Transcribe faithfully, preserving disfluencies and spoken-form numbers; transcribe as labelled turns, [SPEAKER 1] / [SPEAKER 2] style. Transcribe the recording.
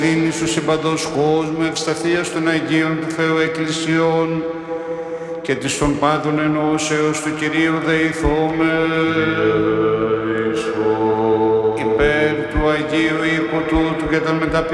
[SPEAKER 1] δίνει στους συμπαντός κόσμου, ευσταθίας των Αγίων του Θεού Εκκλησιών και της των πάντων ενώσεως του Κυρίου δεηθώμε. Υπέρ του Αγίου οίκου τούτου και των μεταπίσεων